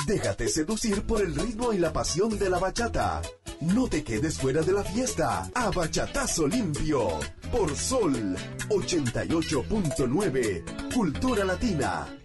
Déjate seducir por el ritmo y la pasión de la bachata. No te quedes fuera de la fiesta. A Bachatazo Limpio. Por Sol 88.9. Cultura Latina.